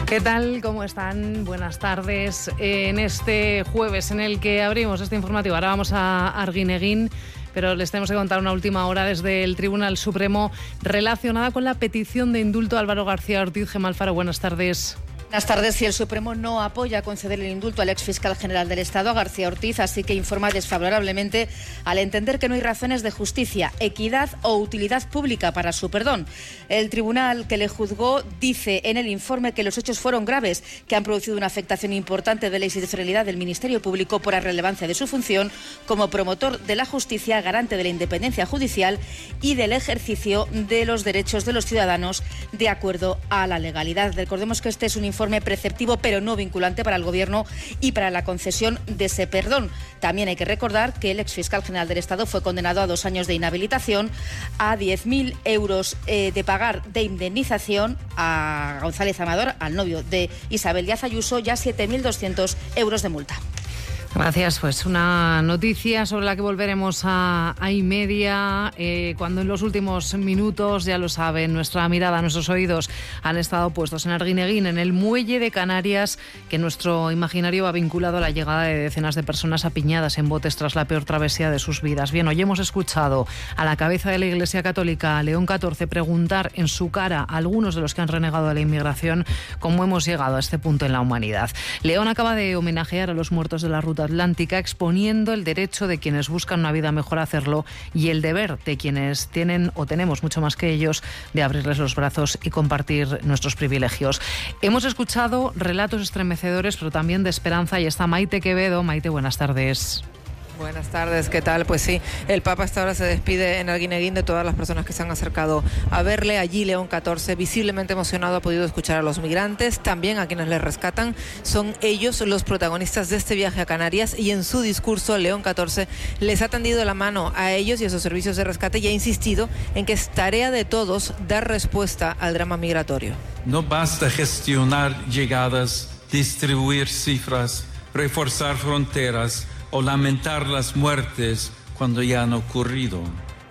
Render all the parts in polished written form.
¿Qué tal? ¿Cómo están? Buenas tardes. En este jueves en el que abrimos este informativo, ahora vamos a Arguineguín, pero les tenemos que contar una última hora desde el Tribunal Supremo relacionada con la petición de indulto a Álvaro García Ortiz. Gemma Alfaro, buenas tardes. Buenas tardes. Si el Supremo no apoya conceder el indulto al exfiscal general del Estado, a García Ortiz, así que informa desfavorablemente al entender que no hay razones de justicia, equidad o utilidad pública para su perdón. El tribunal que le juzgó dice en el informe que los hechos fueron graves, que han producido una afectación importante de la institucionalidad del Ministerio Público por la relevancia de su función como promotor de la justicia, garante de la independencia judicial y del ejercicio de los derechos de los ciudadanos de acuerdo a la legalidad. Recordemos que este es un informe preceptivo pero no vinculante para el Gobierno y para la concesión de ese perdón. También hay que recordar que el exfiscal general del Estado fue condenado a 2 años de inhabilitación, a 10.000 euros de pagar de indemnización a González Amador, al novio de Isabel Díaz Ayuso, y a 7.200 euros de multa. Gracias. Pues una noticia sobre la que volveremos a iMedia, cuando en los últimos minutos, ya lo saben, nuestra mirada, nuestros oídos han estado puestos en Arguineguín, en el muelle de Canarias, que nuestro imaginario va vinculado a la llegada de decenas de personas apiñadas en botes tras la peor travesía de sus vidas. Bien, hoy hemos escuchado a la cabeza de la Iglesia Católica, León XIV, preguntar en su cara a algunos de los que han renegado de la inmigración cómo hemos llegado a este punto en la humanidad. León acaba de homenajear a los muertos de la ruta atlántica, exponiendo el derecho de quienes buscan una vida mejor a hacerlo y el deber de quienes tienen o tenemos mucho más que ellos de abrirles los brazos y compartir nuestros privilegios. Hemos escuchado relatos estremecedores, pero también de esperanza, y está Maite Quevedo. Maite, buenas tardes. Buenas tardes, ¿qué tal? Pues sí, el Papa hasta ahora se despide en Arguineguín de todas las personas que se han acercado a verle. Allí León XIV, visiblemente emocionado, ha podido escuchar a los migrantes, también a quienes les rescatan. Son ellos los protagonistas de este viaje a Canarias, y en su discurso León XIV les ha tendido la mano a ellos y a sus servicios de rescate y ha insistido en que es tarea de todos dar respuesta al drama migratorio. No basta gestionar llegadas, distribuir cifras, reforzar fronteras o lamentar las muertes cuando ya han ocurrido.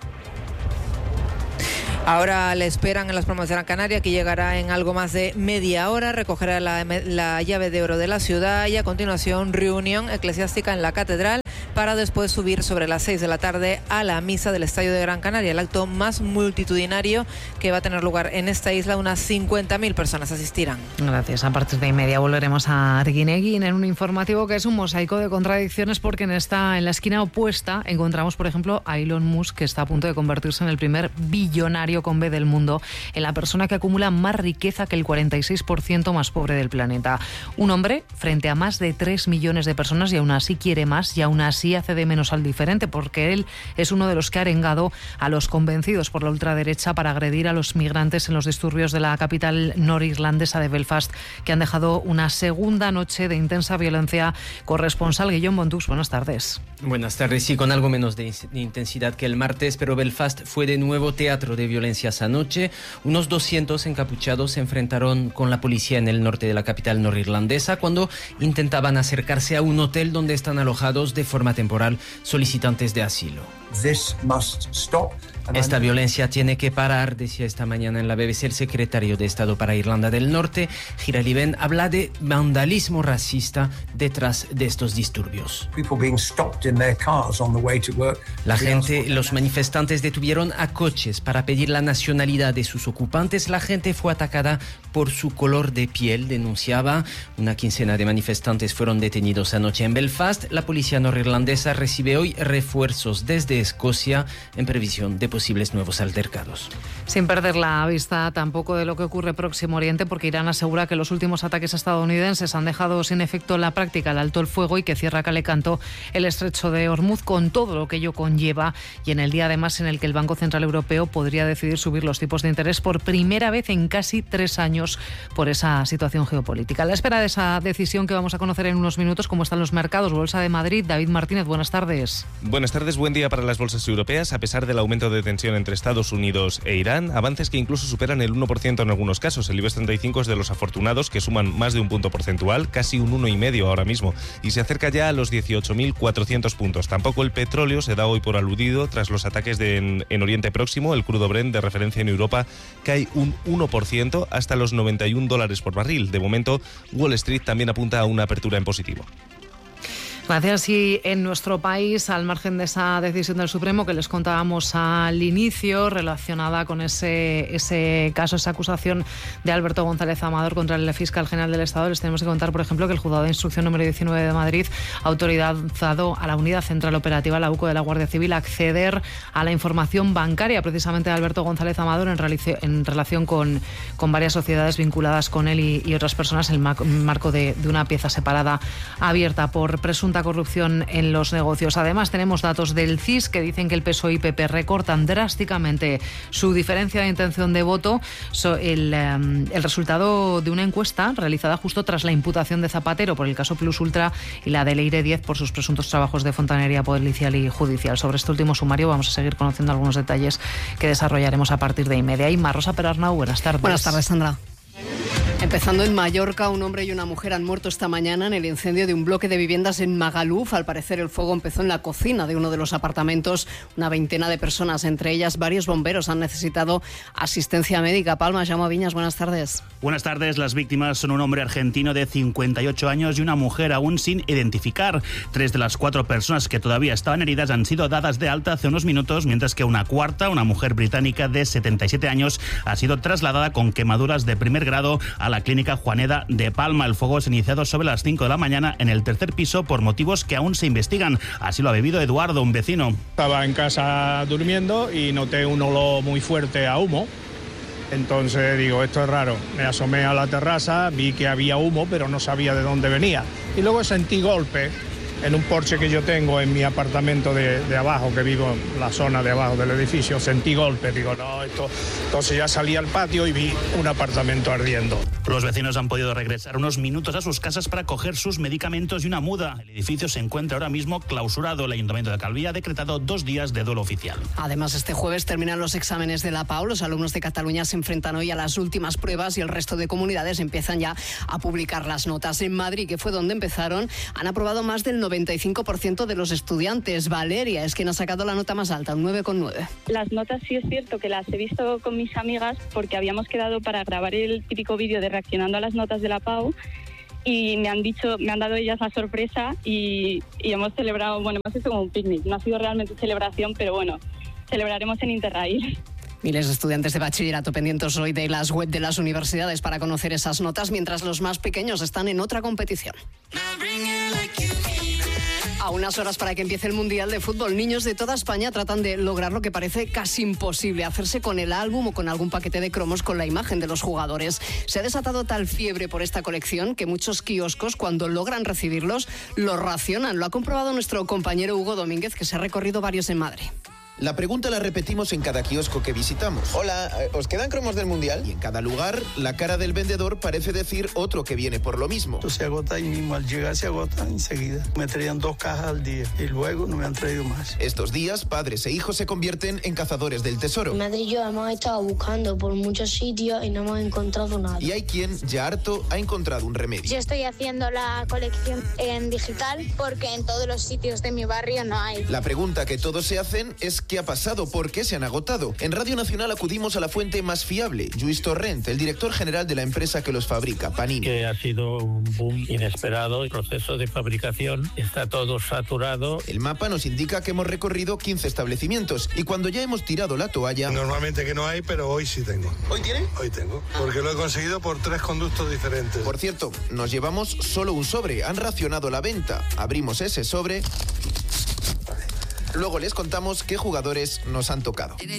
Ahora le esperan en las Palmas de Gran Canaria, que llegará en algo más de media hora, recogerá la llave de oro de la ciudad y a continuación reunión eclesiástica en la catedral para después subir sobre las 6 de la tarde a la misa del Estadio de Gran Canaria, el acto más multitudinario que va a tener lugar en esta isla. Unas 50.000 personas asistirán. Gracias. A partir de 1:30 volveremos a Arguineguín en un informativo que es un mosaico de contradicciones, porque en la esquina opuesta encontramos, por ejemplo, a Elon Musk, que está a punto de convertirse en el primer billonario con B del mundo, en la persona que acumula más riqueza que el 46% más pobre del planeta. Un hombre frente a más de 3 millones de personas, y aún así quiere más, y aún así hace de menos al diferente, porque él es uno de los que ha arengado a los convencidos por la ultraderecha para agredir a los migrantes en los disturbios de la capital norirlandesa de Belfast, que han dejado una segunda noche de intensa violencia. Corresponsal Guillón Montux, buenas tardes. Buenas tardes. Sí, con algo menos de intensidad que el martes, pero Belfast fue de nuevo teatro de violencias anoche. Unos 200 encapuchados se enfrentaron con la policía en el norte de la capital norirlandesa cuando intentaban acercarse a un hotel donde están alojados de forma temporal solicitantes de asilo. Esta violencia tiene que parar, decía esta mañana en la BBC el secretario de Estado para Irlanda del Norte. Hilary Benn habla de vandalismo racista detrás de estos disturbios. Los manifestantes detuvieron a coches para pedir la nacionalidad de sus ocupantes. La gente fue atacada por su color de piel, denunciaba. Una quincena de manifestantes fueron detenidos anoche en Belfast. La policía norirlandesa recibe hoy refuerzos desde Escocia en previsión de posibles nuevos altercados. Sin perder la vista tampoco de lo que ocurre Próximo Oriente, porque Irán asegura que los últimos ataques estadounidenses han dejado sin efecto en la práctica el alto el fuego y que cierra calecanto el estrecho de Hormuz, con todo lo que ello conlleva, y en el día además en el que el Banco Central Europeo podría decidir subir los tipos de interés por primera vez en casi 3 años por esa situación geopolítica. A la espera de esa decisión que vamos a conocer en unos minutos, cómo están los mercados. Bolsa de Madrid, David Martínez, buenas tardes. Buenas tardes, buen día para las bolsas europeas a pesar del aumento de tensión entre Estados Unidos e Irán, avances que incluso superan el 1% en algunos casos. El IBEX 35 es de los afortunados, que suman más de un punto porcentual, casi un 1,5 ahora mismo, y se acerca ya a los 18.400 puntos. Tampoco el petróleo se da hoy por aludido tras los ataques en Oriente Próximo. El crudo Brent, de referencia en Europa, cae un 1% hasta los $91 por barril. De momento, Wall Street también apunta a una apertura en positivo. Gracias. Y en nuestro país, al margen de esa decisión del Supremo que les contábamos al inicio, relacionada con ese caso, esa acusación de Alberto González Amador contra el fiscal general del Estado, les tenemos que contar, por ejemplo, que el Juzgado de Instrucción número 19 de Madrid ha autorizado a la Unidad Central Operativa, la UCO de la Guardia Civil, a acceder a la información bancaria precisamente de Alberto González Amador en relación con varias sociedades vinculadas con él y otras personas en el marco de una pieza separada abierta por presunta corrupción en los negocios. Además, tenemos datos del CIS que dicen que el PSOE y PP recortan drásticamente su diferencia de intención de voto. El resultado de una encuesta realizada justo tras la imputación de Zapatero por el caso Plus Ultra y la de Leire 10 por sus presuntos trabajos de fontanería policial y judicial. Sobre este último sumario vamos a seguir conociendo algunos detalles que desarrollaremos a partir de 1:30. Y Rosa Perarnau, buenas tardes. Buenas tardes, Sandra. Empezando en Mallorca, un hombre y una mujer han muerto esta mañana en el incendio de un bloque de viviendas en Magaluf. Al parecer, el fuego empezó en la cocina de uno de los apartamentos. Una veintena de personas, entre ellas varios bomberos, han necesitado asistencia médica. Palma, Jaume Viñas, buenas tardes. Buenas tardes. Las víctimas son un hombre argentino de 58 años y una mujer aún sin identificar. 3 de las 4 personas que todavía estaban heridas han sido dadas de alta hace unos minutos, mientras que una cuarta, una mujer británica de 77 años, ha sido trasladada con quemaduras de primer grado a la clínica Juaneda de Palma. El fuego se ha iniciado sobre las 5 de la mañana en el tercer piso por motivos que aún se investigan. Así lo ha vivido Eduardo, un vecino. Estaba en casa durmiendo y noté un olor muy fuerte a humo. Entonces digo, esto es raro. Me asomé a la terraza, vi que había humo, pero no sabía de dónde venía. Y luego sentí golpe en un porche que yo tengo en mi apartamento de abajo, que vivo en la zona de abajo del edificio. Sentí golpe, digo, no, esto... Entonces ya salí al patio y vi un apartamento ardiendo. Los vecinos han podido regresar unos minutos a sus casas para coger sus medicamentos y una muda. El edificio se encuentra ahora mismo clausurado. El Ayuntamiento de Calví ha decretado 2 días de duelo oficial. Además, este jueves terminan los exámenes de la PAU. Los alumnos de Cataluña se enfrentan hoy a las últimas pruebas y el resto de comunidades empiezan ya a publicar las notas. En Madrid, que fue donde empezaron, han aprobado más del 95% de los estudiantes. Valeria es quien ha sacado la nota más alta, un 9,9. Las notas sí es cierto que las he visto con mis amigas porque habíamos quedado para grabar el típico vídeo de reaccionando a las notas de la PAU y me han dado ellas la sorpresa y hemos celebrado, bueno, hemos hecho como un picnic. No ha sido realmente celebración, pero bueno, celebraremos en Interrail. Miles de estudiantes de bachillerato pendientes hoy de las web de las universidades para conocer esas notas, mientras los más pequeños están en otra competición. A unas horas para que empiece el Mundial de Fútbol, niños de toda España tratan de lograr lo que parece casi imposible, hacerse con el álbum o con algún paquete de cromos con la imagen de los jugadores. Se ha desatado tal fiebre por esta colección que muchos kioscos, cuando logran recibirlos, los racionan. Lo ha comprobado nuestro compañero Hugo Domínguez, que se ha recorrido varios en Madrid. La pregunta la repetimos en cada kiosco que visitamos. Hola, ¿os quedan cromos del Mundial? Y en cada lugar, la cara del vendedor parece decir otro que viene por lo mismo. Se agota ahí mismo, al llegar se agota enseguida. Me traían 2 cajas al día y luego no me han traído más. Estos días, padres e hijos se convierten en cazadores del tesoro. Mi madre y yo hemos estado buscando por muchos sitios y no hemos encontrado nada. Y hay quien, ya harto, ha encontrado un remedio. Yo estoy haciendo la colección en digital porque en todos los sitios de mi barrio no hay. La pregunta que todos se hacen es ¿qué ha pasado? ¿Por qué se han agotado? En Radio Nacional acudimos a la fuente más fiable, Lluís Torrent, el director general de la empresa que los fabrica, Panini. Que ha sido un boom inesperado, el proceso de fabricación está todo saturado. El mapa nos indica que hemos recorrido 15 establecimientos y cuando ya hemos tirado la toalla... Normalmente que no hay, pero hoy sí tengo. ¿Hoy tiene? Hoy tengo, porque lo he conseguido por 3 conductos diferentes. Por cierto, nos llevamos solo un sobre, han racionado la venta. Abrimos ese sobre... Luego les contamos qué jugadores nos han tocado. Y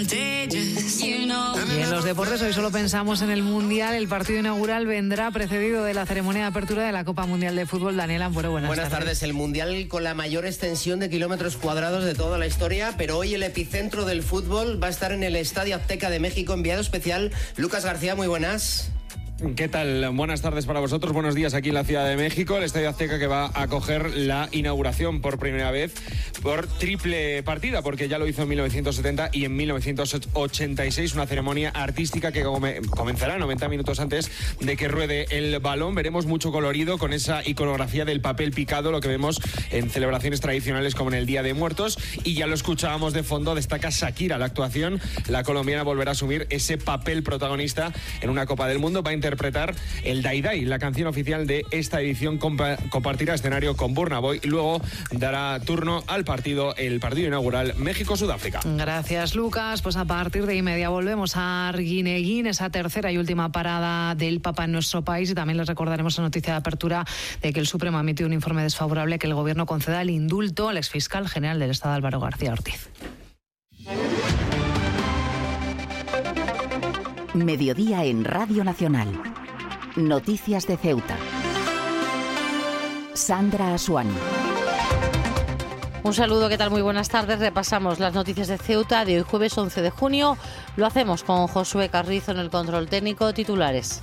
en los deportes hoy solo pensamos en el Mundial. El partido inaugural vendrá precedido de la ceremonia de apertura de la Copa Mundial de Fútbol. Daniel Ampuero, buenas tardes. El Mundial con la mayor extensión de kilómetros cuadrados de toda la historia, pero hoy el epicentro del fútbol va a estar en el Estadio Azteca de México. Enviado especial, Lucas García, muy buenas. ¿Qué tal? Buenas tardes para vosotros, buenos días aquí en la Ciudad de México. El Estadio Azteca que va a acoger la inauguración por primera vez por triple partida, porque ya lo hizo en 1970 y en 1986, una ceremonia artística que comenzará 90 minutos antes de que ruede el balón. Veremos mucho colorido con esa iconografía del papel picado, lo que vemos en celebraciones tradicionales como en el Día de Muertos, y ya lo escuchábamos de fondo, destaca Shakira la actuación. La colombiana volverá a asumir ese papel protagonista en una Copa del Mundo, va a interpretar el Dai Dai, la canción oficial de esta edición, compartirá escenario con Burna Boy y luego dará turno al el partido inaugural México-Sudáfrica. Gracias, Lucas. Pues a partir de 1:30 volvemos a Arguineguín, esa tercera y última parada del Papa en nuestro país, y también les recordaremos la noticia de apertura de que el Supremo ha emitido un informe desfavorable que el Gobierno conceda el indulto al exfiscal general del Estado, Álvaro García Ortiz. Mediodía en Radio Nacional. Noticias de Ceuta. Sandra Asuani. Un saludo, ¿qué tal? Muy buenas tardes. Repasamos las noticias de Ceuta de hoy jueves 11 de junio. Lo hacemos con Josué Carrizo en el control técnico. Titulares.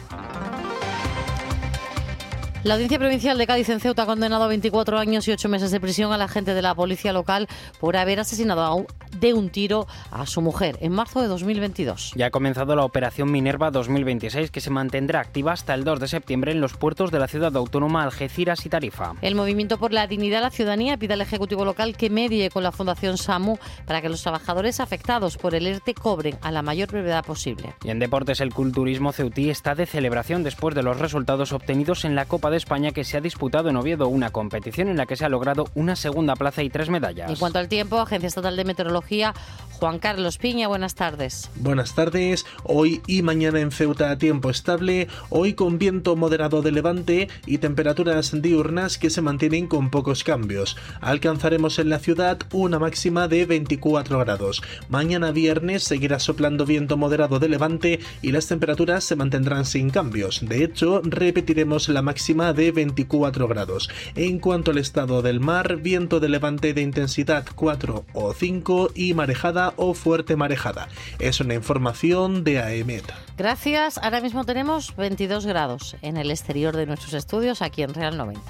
La Audiencia Provincial de Cádiz en Ceuta ha condenado a 24 años y 8 meses de prisión al agente de la policía local por haber asesinado de un tiro a su mujer en marzo de 2022. Ya ha comenzado la Operación Minerva 2026, que se mantendrá activa hasta el 2 de septiembre en los puertos de la ciudad autónoma Algeciras y Tarifa. El Movimiento por la Dignidad de la Ciudadanía pide al Ejecutivo local que medie con la Fundación SAMU para que los trabajadores afectados por el ERTE cobren a la mayor brevedad posible. Y en deportes, el culturismo ceutí está de celebración después de los resultados obtenidos en la Copa de España, que se ha disputado en Oviedo, una competición en la que se ha logrado una segunda plaza y 3 medallas. En cuanto al tiempo, Agencia Estatal de Meteorología, Juan Carlos Piña, buenas tardes. Buenas tardes. Hoy y mañana en Ceuta tiempo estable, hoy con viento moderado de levante y temperaturas diurnas que se mantienen con pocos cambios. Alcanzaremos en la ciudad una máxima de 24 grados. Mañana viernes seguirá soplando viento moderado de levante y las temperaturas se mantendrán sin cambios. De hecho, repetiremos la máxima de 24 grados. En cuanto al estado del mar, viento de levante de intensidad 4 o 5 y marejada o fuerte marejada. Es una información de AEMET. Gracias. Ahora mismo tenemos 22 grados en el exterior de nuestros estudios aquí en Real 90.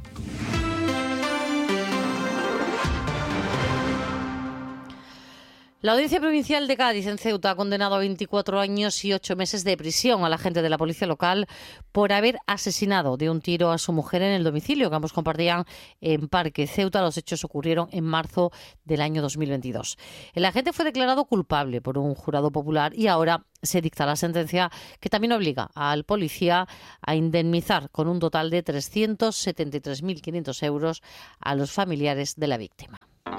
La Audiencia Provincial de Cádiz en Ceuta ha condenado a 24 años y 8 meses de prisión al agente de la policía local por haber asesinado de un tiro a su mujer en el domicilio que ambos compartían en Parque Ceuta. Los hechos ocurrieron en marzo del año 2022. El agente fue declarado culpable por un jurado popular y ahora se dicta la sentencia que también obliga al policía a indemnizar con un total de 373.500 euros a los familiares de la víctima.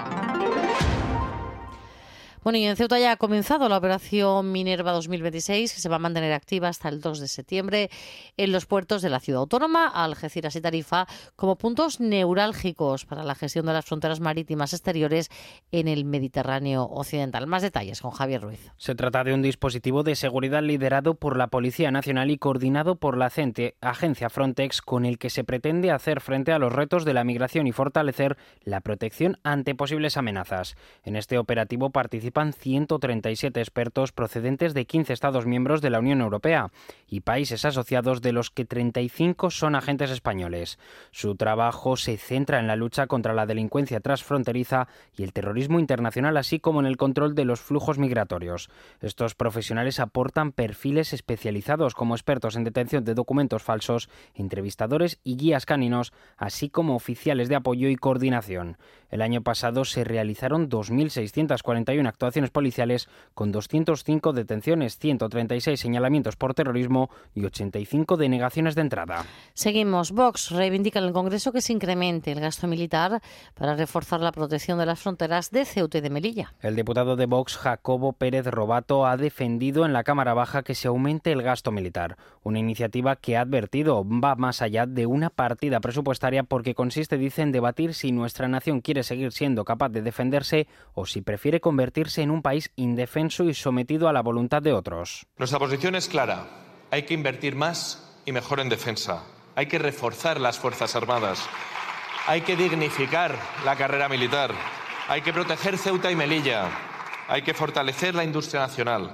Bueno, y en Ceuta ya ha comenzado la Operación Minerva 2026, que se va a mantener activa hasta el 2 de septiembre en los puertos de la ciudad autónoma, Algeciras y Tarifa, como puntos neurálgicos para la gestión de las fronteras marítimas exteriores en el Mediterráneo occidental. Más detalles con Javier Ruiz. Se trata de un dispositivo de seguridad liderado por la Policía Nacional y coordinado por la agencia Frontex, con el que se pretende hacer frente a los retos de la migración y fortalecer la protección ante posibles amenazas. En este operativo participan 137 expertos procedentes de 15 Estados miembros de la Unión Europea y países asociados, de los que 35 son agentes españoles. Su trabajo se centra en la lucha contra la delincuencia transfronteriza y el terrorismo internacional, así como en el control de los flujos migratorios. Estos profesionales aportan perfiles especializados como expertos en detención de documentos falsos, entrevistadores y guías caninos, así como oficiales de apoyo y coordinación. El año pasado se realizaron 2.641 actuaciones policiales, con 205 detenciones, 136 señalamientos por terrorismo y 85 denegaciones de entrada. Seguimos. Vox reivindica en el Congreso que se incremente el gasto militar para reforzar la protección de las fronteras de Ceuta y de Melilla. El diputado de Vox, Jacobo Pérez Robato, ha defendido en la Cámara Baja que se aumente el gasto militar. Una iniciativa que, ha advertido, va más allá de una partida presupuestaria, porque consiste, dice, en debatir si nuestra nación quiere seguir siendo capaz de defenderse o si prefiere convertirse en un país indefenso y sometido a la voluntad de otros. Nuestra posición es clara. Hay que invertir más y mejor en defensa. Hay que reforzar las Fuerzas Armadas. Hay que dignificar la carrera militar. Hay que proteger Ceuta y Melilla. Hay que fortalecer la industria nacional.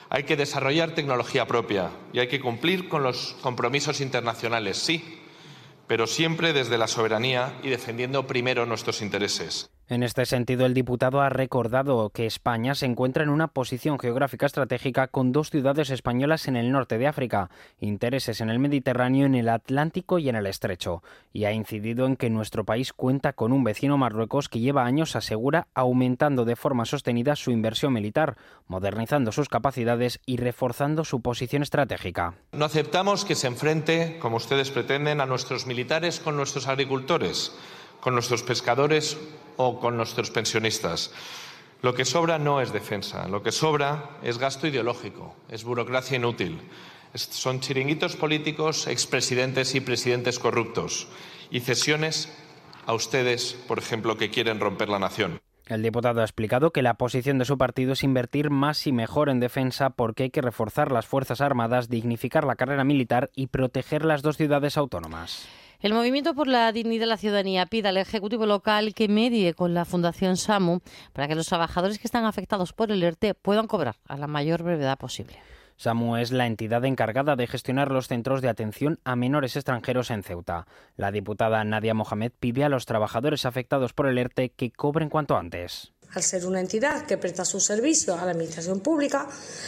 Hay que desarrollar tecnología propia y hay que cumplir con los compromisos internacionales, sí, pero siempre desde la soberanía y defendiendo primero nuestros intereses. En este sentido, el diputado ha recordado que España se encuentra en una posición geográfica estratégica con 2 ciudades españolas en el norte de África, intereses en el Mediterráneo, en el Atlántico y en el Estrecho, y ha incidido en que nuestro país cuenta con un vecino, Marruecos, que lleva años, asegura, aumentando de forma sostenida su inversión militar, modernizando sus capacidades y reforzando su posición estratégica. No aceptamos que se enfrente, como ustedes pretenden, a nuestros militares con nuestros agricultores, con nuestros pescadores o con nuestros pensionistas. Lo que sobra no es defensa, lo que sobra es gasto ideológico, es burocracia inútil. Son chiringuitos políticos, expresidentes y presidentes corruptos y cesiones a ustedes, por ejemplo, que quieren romper la nación. El diputado ha explicado que la posición de su partido es invertir más y mejor en defensa porque hay que reforzar las Fuerzas Armadas, dignificar la carrera militar y proteger las 2 ciudades autónomas. El Movimiento por la Dignidad de la Ciudadanía pide al Ejecutivo local que medie con la Fundación SAMU para que los trabajadores que están afectados por el ERTE puedan cobrar a la mayor brevedad posible. SAMU es la entidad encargada de gestionar los centros de atención a menores extranjeros en Ceuta. La diputada Nadia Mohamed pide a los trabajadores afectados por el ERTE que cobren cuanto antes. Al ser una entidad que presta sus servicios a la administración pública,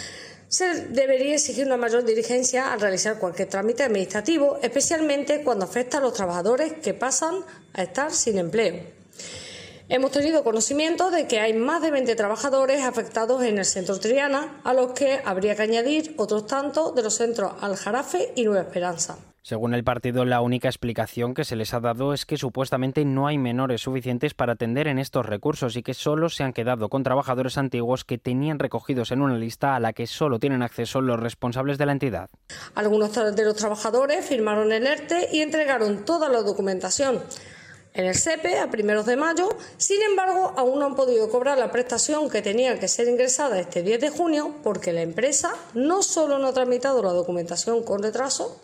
se debería exigir una mayor diligencia al realizar cualquier trámite administrativo, especialmente cuando afecta a los trabajadores que pasan a estar sin empleo. Hemos tenido conocimiento de que hay más de 20 trabajadores afectados en el centro Triana, a los que habría que añadir otros tantos de los centros Aljarafe y Nueva Esperanza. Según el partido, la única explicación que se les ha dado es que supuestamente no hay menores suficientes para atender en estos recursos y que solo se han quedado con trabajadores antiguos que tenían recogidos en una lista a la que solo tienen acceso los responsables de la entidad. Algunos de los trabajadores firmaron el ERTE y entregaron toda la documentación en el SEPE a primeros de mayo, sin embargo, aún no han podido cobrar la prestación que tenía que ser ingresada este 10 de junio porque la empresa no solo no ha tramitado la documentación con retraso,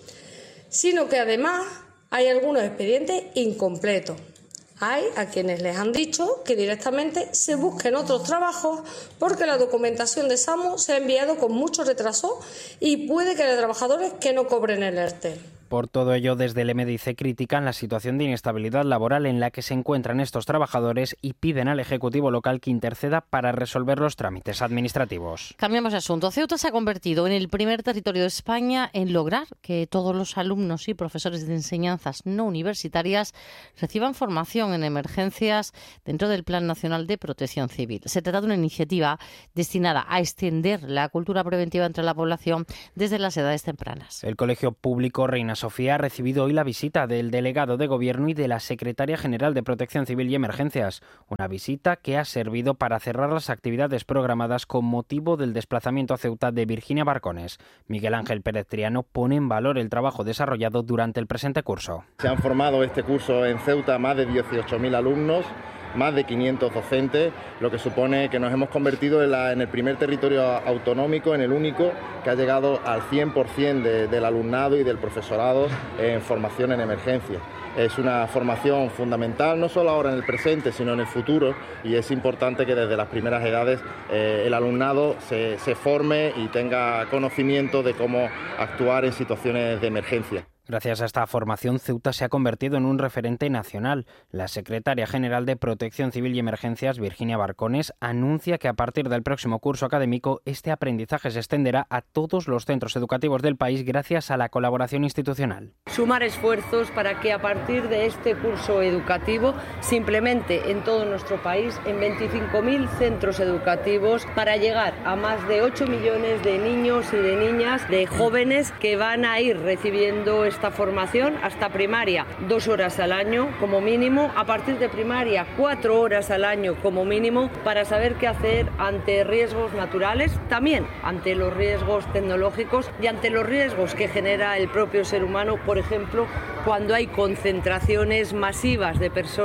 sino que además hay algunos expedientes incompletos. Hay a quienes les han dicho que directamente se busquen otros trabajos porque la documentación de SAMU se ha enviado con mucho retraso y puede que haya trabajadores que no cobren el ERTE. Por todo ello, desde el MDC critican la situación de inestabilidad laboral en la que se encuentran estos trabajadores y piden al Ejecutivo local que interceda para resolver los trámites administrativos. Cambiamos de asunto. Ceuta se ha convertido en el primer territorio de España en lograr que todos los alumnos y profesores de enseñanzas no universitarias reciban formación en emergencias dentro del Plan Nacional de Protección Civil. Se trata de una iniciativa destinada a extender la cultura preventiva entre la población desde las edades tempranas. El Colegio Público Reina Sofía ha recibido hoy la visita del delegado de Gobierno y de la secretaria general de Protección Civil y Emergencias, una visita que ha servido para cerrar las actividades programadas con motivo del desplazamiento a Ceuta de Virginia Barcones. Miguel Ángel Pérez Triano pone en valor el trabajo desarrollado durante el presente curso. Se han formado este curso en Ceuta más de 18.000 alumnos, más de 500 docentes, lo que supone que nos hemos convertido en el primer territorio autonómico, en el único que ha llegado al 100% del alumnado y del profesorado en formación en emergencia. Es una formación fundamental, no solo ahora en el presente, sino en el futuro, y es importante que desde las primeras edades el alumnado se forme y tenga conocimiento de cómo actuar en situaciones de emergencia. Gracias a esta formación, Ceuta se ha convertido en un referente nacional. La secretaria general de Protección Civil y Emergencias, Virginia Barcones, anuncia que a partir del próximo curso académico este aprendizaje se extenderá a todos los centros educativos del país gracias a la colaboración institucional. Sumar esfuerzos para que a partir de este curso educativo se implemente en todo nuestro país en 25.000 centros educativos para llegar a más de 8 millones de niños y de niñas, de jóvenes que van a ir recibiendo esta formación hasta primaria, 2 horas al año como mínimo, a partir de primaria 4 horas al año como mínimo, para saber qué hacer ante riesgos naturales, también ante los riesgos tecnológicos y ante los riesgos que genera el propio ser humano, por ejemplo, cuando hay concentraciones masivas de personas.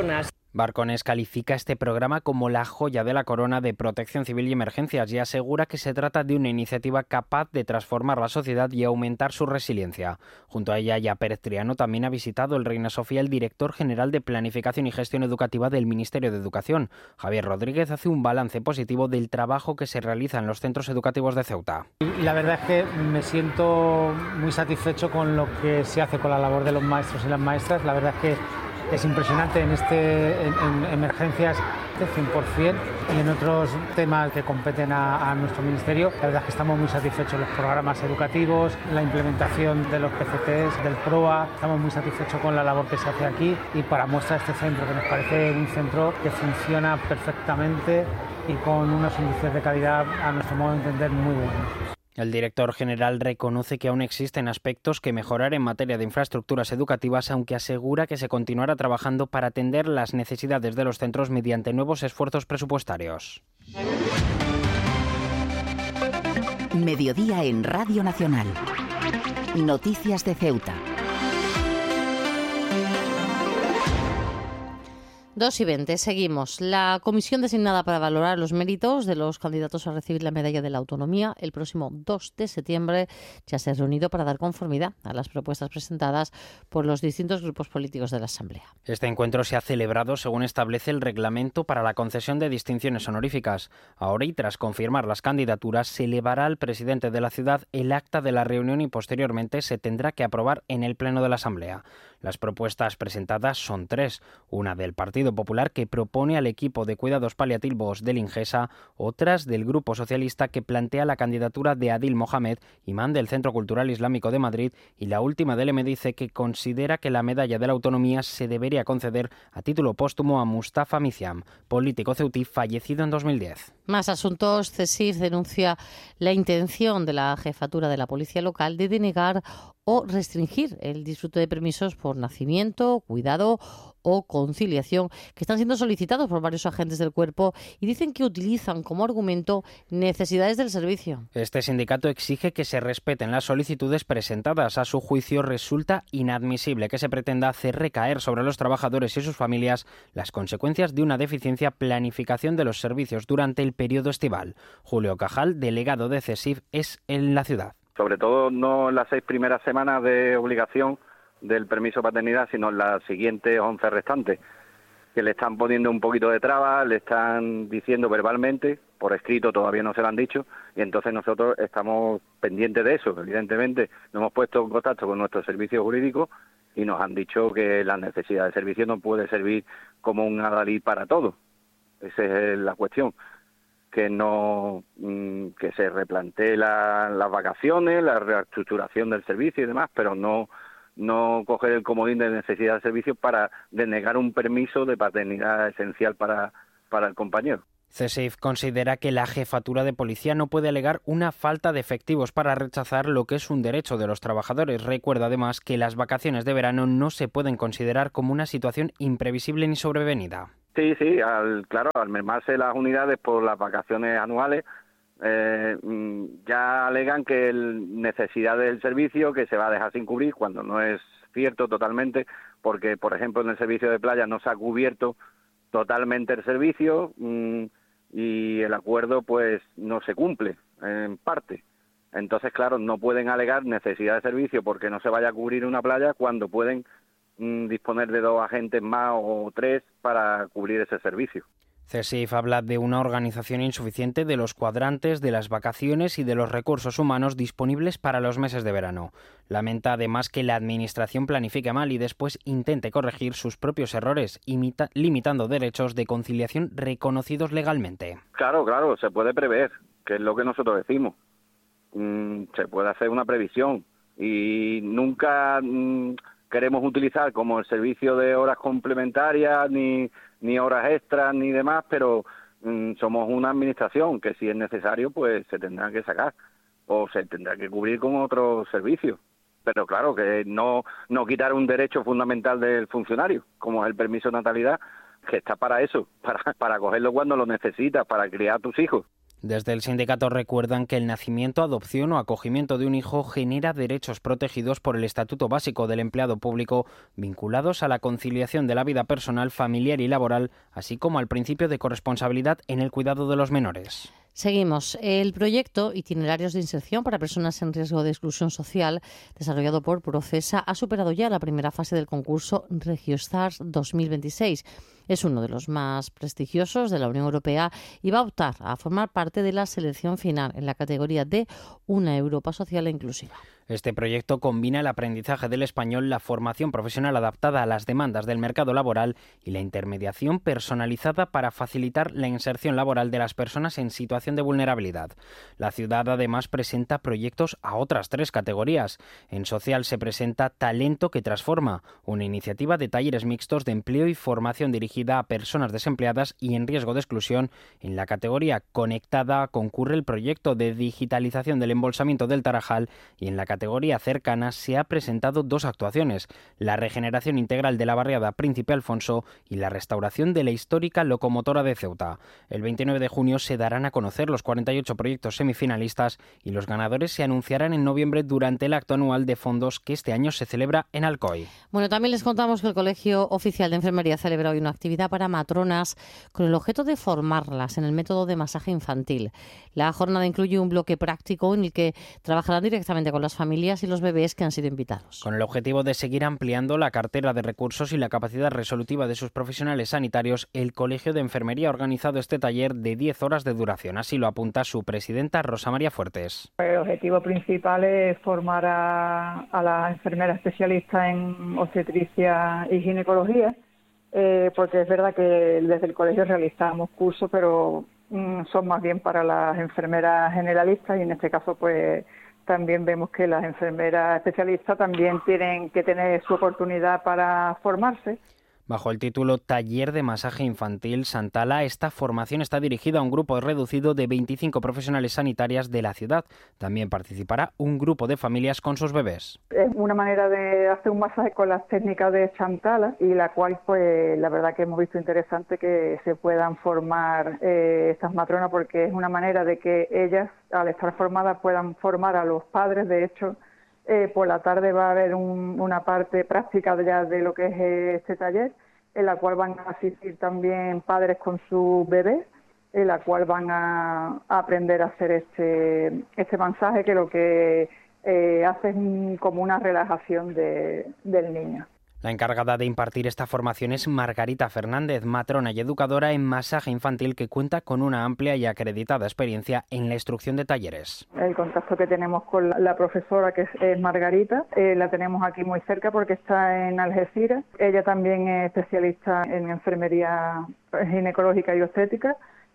Barcones califica este programa como la joya de la corona de protección civil y emergencias y asegura que se trata de una iniciativa capaz de transformar la sociedad y aumentar su resiliencia. Junto a ella, Pérez Triano también ha visitado el Reina Sofía el director general de Planificación y Gestión Educativa del Ministerio de Educación. Javier Rodríguez hace un balance positivo del trabajo que se realiza en los centros educativos de Ceuta. La verdad es que me siento muy satisfecho con lo que se hace con la labor de los maestros y las maestras. La verdad es que es impresionante en emergencias de 100% y en otros temas que competen a nuestro ministerio. La verdad es que estamos muy satisfechos los programas educativos, la implementación de los PCTs, del PROA. Estamos muy satisfechos con la labor que se hace aquí y para muestra este centro, que nos parece un centro que funciona perfectamente y con unos índices de calidad, a nuestro modo de entender, muy buenos. El director general reconoce que aún existen aspectos que mejorar en materia de infraestructuras educativas, aunque asegura que se continuará trabajando para atender las necesidades de los centros mediante nuevos esfuerzos presupuestarios. Mediodía en Radio Nacional. Noticias de Ceuta. 2:20, seguimos. La comisión designada para valorar los méritos de los candidatos a recibir la Medalla de la Autonomía el próximo 2 de septiembre ya se ha reunido para dar conformidad a las propuestas presentadas por los distintos grupos políticos de la Asamblea. Este encuentro se ha celebrado según establece el reglamento para la concesión de distinciones honoríficas. Ahora, y tras confirmar las candidaturas, se elevará al presidente de la ciudad el acta de la reunión y posteriormente se tendrá que aprobar en el Pleno de la Asamblea. Las propuestas presentadas son 3, una del Partido Popular que propone al equipo de cuidados paliativos del Ingesa, otras del Grupo Socialista que plantea la candidatura de Adil Mohamed, imán del Centro Cultural Islámico de Madrid, y la última del MDC que considera que la Medalla de la Autonomía se debería conceder a título póstumo a Mustafa Miciam, político ceutí fallecido en 2010. Más asuntos. CESIF denuncia la intención de la jefatura de la Policía Local de denegar o restringir el disfrute de permisos por nacimiento, cuidado o conciliación que están siendo solicitados por varios agentes del cuerpo y dicen que utilizan como argumento necesidades del servicio. Este sindicato exige que se respeten las solicitudes presentadas. A su juicio, resulta inadmisible que se pretenda hacer recaer sobre los trabajadores y sus familias las consecuencias de una deficiencia planificación de los servicios durante el periodo estival. Julio Cajal, delegado de CESIF, es en la ciudad. Sobre todo no en las 6 primeras semanas de obligación del permiso de paternidad, sino en las siguientes 11 restantes, que le están poniendo un poquito de trabas, le están diciendo verbalmente, por escrito todavía no se lo han dicho, y entonces nosotros estamos pendientes de eso. Evidentemente nos hemos puesto en contacto con nuestro servicio jurídico y nos han dicho que la necesidad de servicio no puede servir como un adalid para todo. Esa es la cuestión. Que no que se replantee las vacaciones, la reestructuración del servicio y demás, pero no coger el comodín de necesidad de servicio para denegar un permiso de paternidad esencial para el compañero. CESIF considera que la jefatura de policía no puede alegar una falta de efectivos para rechazar lo que es un derecho de los trabajadores. Recuerda además que las vacaciones de verano no se pueden considerar como una situación imprevisible ni sobrevenida. Sí, al mermarse las unidades por las vacaciones anuales, ya alegan que necesidad del servicio que se va a dejar sin cubrir, cuando no es cierto totalmente, porque, por ejemplo, en el servicio de playa no se ha cubierto totalmente el servicio y el acuerdo pues no se cumple en parte. Entonces, claro, no pueden alegar necesidad de servicio porque no se vaya a cubrir una playa cuando pueden disponer de 2 agentes más o 3 para cubrir ese servicio. CESIF habla de una organización insuficiente de los cuadrantes, de las vacaciones y de los recursos humanos disponibles para los meses de verano. Lamenta además que la Administración planifique mal y después intente corregir sus propios errores, limitando derechos de conciliación reconocidos legalmente. Claro, se puede prever, que es lo que nosotros decimos. Se puede hacer una previsión y nunca queremos utilizar como el servicio de horas complementarias ni horas extras ni demás, pero somos una administración que si es necesario pues se tendrá que sacar o se tendrá que cubrir con otros servicios. Pero claro, que no quitar un derecho fundamental del funcionario, como es el permiso de natalidad, que está para eso, para cogerlo cuando lo necesitas, para criar a tus hijos. Desde el sindicato recuerdan que el nacimiento, adopción o acogimiento de un hijo genera derechos protegidos por el Estatuto Básico del Empleado Público vinculados a la conciliación de la vida personal, familiar y laboral, así como al principio de corresponsabilidad en el cuidado de los menores. Seguimos. El proyecto Itinerarios de Inserción para Personas en Riesgo de Exclusión Social, desarrollado por Procesa, ha superado ya la primera fase del concurso RegioStars 2026. Es uno de los más prestigiosos de la Unión Europea y va a optar a formar parte de la selección final en la categoría de Una Europa Social e Inclusiva. Este proyecto combina el aprendizaje del español, la formación profesional adaptada a las demandas del mercado laboral y la intermediación personalizada para facilitar la inserción laboral de las personas en situación de vulnerabilidad. La ciudad además presenta proyectos a otras 3 categorías. En social se presenta Talento que Transforma, una iniciativa de talleres mixtos de empleo y formación dirigida a personas desempleadas y en riesgo de exclusión. En la categoría Conectada concurre el proyecto de digitalización del embolsamiento del Tarajal y en la categoría Cercana se ha presentado 2 actuaciones, la regeneración integral de la barriada Príncipe Alfonso y la restauración de la histórica locomotora de Ceuta. El 29 de junio se darán a conocer los 48 proyectos semifinalistas y los ganadores se anunciarán en noviembre durante el acto anual de fondos que este año se celebra en Alcoy. Bueno, también les contamos que el Colegio Oficial de Enfermería celebra hoy una actividad para matronas con el objeto de formarlas en el método de masaje infantil. La jornada incluye un bloque práctico en el que trabajarán directamente con las familias y los bebés que han sido invitados. Con el objetivo de seguir ampliando la cartera de recursos y la capacidad resolutiva de sus profesionales sanitarios, el Colegio de Enfermería ha organizado este taller de 10 horas de duración. Así lo apunta su presidenta, Rosa María Fuertes. El objetivo principal es formar a la enfermera especialista en obstetricia y ginecología, porque es verdad que desde el colegio realizamos cursos, pero son más bien para las enfermeras generalistas y en este caso pues también vemos que las enfermeras especialistas también tienen que tener su oportunidad para formarse. Bajo el título Taller de Masaje Infantil Santala, esta formación está dirigida a un grupo reducido de 25 profesionales sanitarias de la ciudad. También participará un grupo de familias con sus bebés. Es una manera de hacer un masaje con las técnicas de Santala y la cual, pues, la verdad que hemos visto interesante que se puedan formar estas matronas porque es una manera de que ellas, al estar formadas, puedan formar a los padres. De hecho, por la tarde va a haber una parte práctica ya de lo que es este taller, en la cual van a asistir también padres con sus bebés, en la cual van a aprender a hacer este masaje que lo que hace es como una relajación del niño. La encargada de impartir esta formación es Margarita Fernández, matrona y educadora en masaje infantil que cuenta con una amplia y acreditada experiencia en la instrucción de talleres. El contacto que tenemos con la profesora, que es Margarita, la tenemos aquí muy cerca porque está en Algeciras. Ella también es especialista en enfermería ginecológica y obstétrica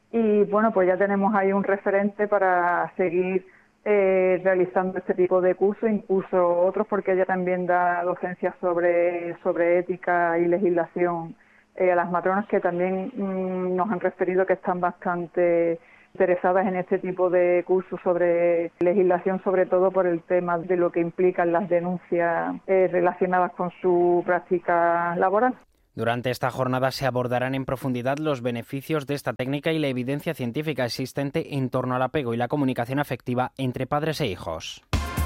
y bueno, pues ya tenemos ahí un referente para seguir realizando este tipo de cursos, incluso otros, porque ella también da docencia sobre ética y legislación a las matronas, que también nos han referido que están bastante interesadas en este tipo de cursos sobre legislación, sobre todo por el tema de lo que implican las denuncias relacionadas con su práctica laboral. Durante esta jornada se abordarán en profundidad los beneficios de esta técnica y la evidencia científica existente en torno al apego y la comunicación afectiva entre padres e hijos.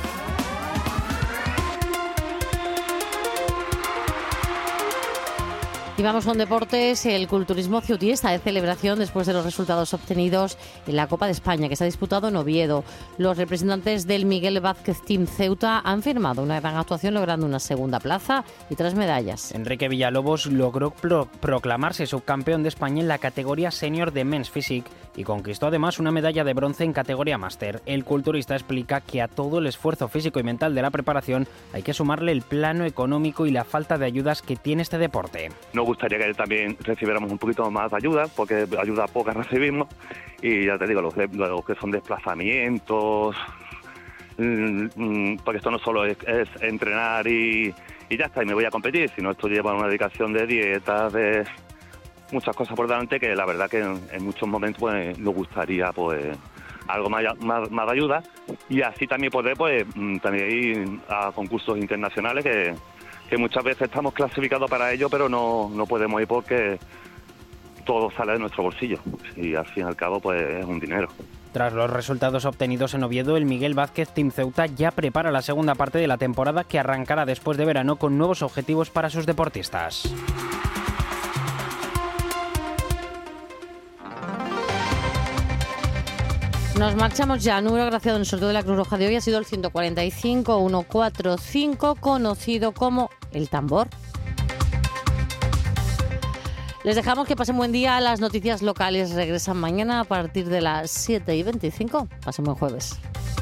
Y vamos con deportes. El culturismo ceutí está de celebración después de los resultados obtenidos en la Copa de España, que se ha disputado en Oviedo. Los representantes del Miguel Vázquez Team Ceuta han firmado una gran actuación logrando una segunda plaza y 3 medallas. Enrique Villalobos logró proclamarse subcampeón de España en la categoría senior de Men's Physique y conquistó además una medalla de bronce en categoría máster. El culturista explica que a todo el esfuerzo físico y mental de la preparación hay que sumarle el plano económico y la falta de ayudas que tiene este deporte. Nos gustaría que también recibiéramos un poquito más de ayuda, porque ayuda poca recibimos, y ya te digo, los que son desplazamientos, porque esto no solo es entrenar y ya está, y me voy a competir, sino esto lleva una dedicación de dietas, de muchas cosas por delante, que la verdad que en muchos momentos pues nos gustaría pues algo más de ayuda, y así también poder pues también ir a concursos internacionales que muchas veces estamos clasificados para ello, pero no podemos ir porque todo sale de nuestro bolsillo y al fin y al cabo pues es un dinero. Tras los resultados obtenidos en Oviedo, el Miguel Vázquez Team Ceuta ya prepara la segunda parte de la temporada que arrancará después de verano con nuevos objetivos para sus deportistas. Nos marchamos ya. El número agraciado en el sorteo de la Cruz Roja de hoy ha sido el 145-145, conocido como el tambor. Les dejamos que pasen buen día. Las noticias locales regresan mañana a partir de las 7:25. Pasen buen jueves.